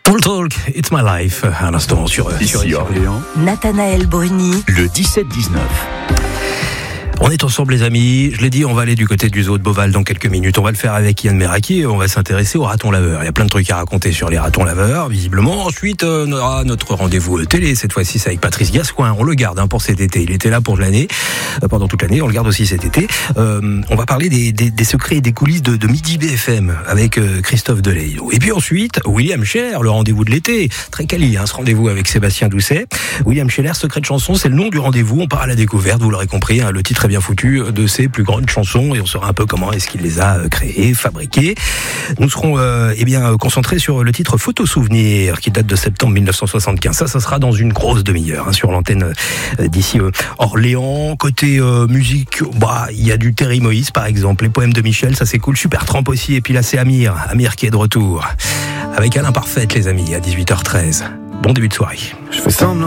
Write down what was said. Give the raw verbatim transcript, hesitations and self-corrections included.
Talk Talk, It's My Life, à l'instant sur, sur Ici Orléans, Nathanaël Bruni, le dix-sept dix-neuf. On est ensemble les amis, je l'ai dit, on va aller du côté du zoo de Beauval dans quelques minutes. On va le faire avec Yann Meraki et on va s'intéresser aux ratons laveurs. Il y a plein de trucs à raconter sur les ratons laveurs, visiblement. Ensuite, euh, on aura notre rendez-vous télé, cette fois-ci c'est avec Patrice Gascoin. On le garde hein, pour cet été, il était là pour l'année, euh, pendant toute l'année, on le garde aussi cet été. Euh, on va parler des, des, des secrets et des coulisses de, de Midi B F M avec euh, Christophe Delaylo. Et puis ensuite, William Scheller, le rendez-vous de l'été. Très quali hein, ce rendez-vous avec Sébastien Doucet. William Scheller, Secret de chanson, c'est le nom du rendez-vous. On part à la découverte, vous l'aurez compris, hein, le titre est bien foutu, de ses plus grandes chansons et on saura un peu comment est-ce qu'il les a créées, fabriquées. Nous serons euh, eh bien concentrés sur le titre Photo Souvenir qui date de septembre mille neuf cent soixante-quinze. Ça, ça sera dans une grosse demi-heure hein, sur l'antenne euh, d'ici euh, Orléans. Côté euh, musique, bah il y a du Terry Moïse par exemple, les poèmes de Michel, ça c'est cool. Supertramp aussi. Et puis là c'est Amir, Amir qui est de retour avec Alain Parfaite les amis à dix-huit heures treize. Bon début de soirée. Je fais semblant